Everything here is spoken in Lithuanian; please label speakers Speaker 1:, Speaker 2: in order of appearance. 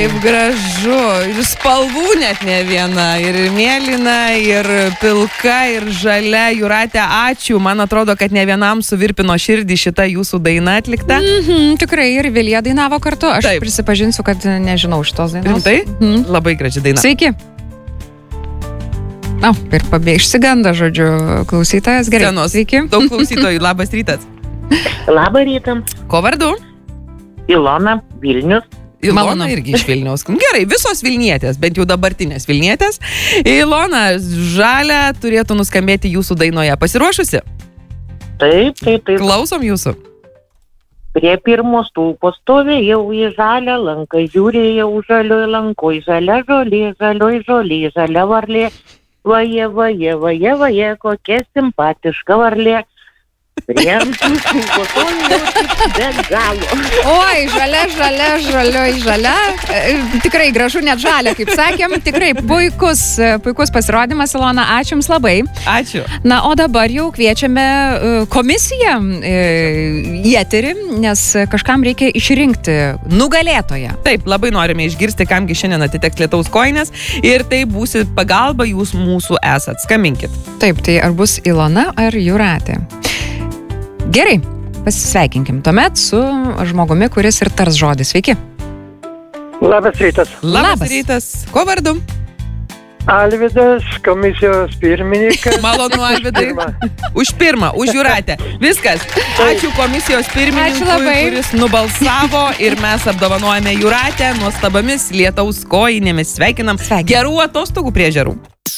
Speaker 1: Kaip gražu. Ir spalvų net ne viena. Ir mėlyna, ir pilka, ir žalia. Jūrate, ačiū. Man atrodo, kad ne vienam suvirpino širdį šita jūsų daina atlikta.
Speaker 2: Tikrai ir Vilija dainavo kartu. Aš prisipažinsiu, kad nežinau šitos dainos.
Speaker 1: Rimtai? Labai graži daina.
Speaker 2: Sveiki. Ir išsiganda, žodžiu, klausytojas. Gerai. Sveiki.
Speaker 1: Daug klausytojų. Labas rytas.
Speaker 3: Labą rytą.
Speaker 1: Ko vardu?
Speaker 3: Ilona, Vilnius.
Speaker 1: Ilona irgi iš Vilniaus. Gerai, visos Vilnietės, bent jau dabartinės Vilnietės. Ilona, žalia turėtų nuskambėti jūsų dainoje. Pasiruošusi?
Speaker 3: Taip.
Speaker 1: Klausom jūsų.
Speaker 3: Prie pirmo stulpo stovėjau į žalią lanką, žiūrėjau žalioj lankoj, žalia žolė, žalioj žolė, žalia varlė. Vaje, kokia simpatiška varlė. Prie stulpo stovėjau be galo.
Speaker 2: Oi, žalia. Tikrai gražu, net žalia, kaip sakėm. Tikrai puikus pasirodymas, Ilona. Ačiū Jums labai.
Speaker 1: Ačiū.
Speaker 2: Na, o dabar jau kviečiame komisiją į eterį, nes kažkam reikia išrinkti nugalėtoją.
Speaker 1: Taip, labai norime išgirsti, kamgi šiandien atiteks lietaus kojinės ir tai būsi pagalba, jūs mūsų esat. Skambinkit.
Speaker 2: Taip, tai ar bus Ilona ar Jūratė? Gerai, pasisveikinkim tuomet su žmogumi, kuris ir tars žodį. Sveiki.
Speaker 4: Labas rytas.
Speaker 1: Labas rytas. Ko vardu?
Speaker 4: Alvydas, komisijos pirmininkas.
Speaker 1: Malonu, Alvydai. Už pirmą, už Jūratę. Viskas. Ačiū komisijos pirmininkui, kuris nubalsavo ir mes apdovanojame Jūratę nuostabomis lietaus kojinėmis. Sveikinam. Gerų atostogų prie ežerų.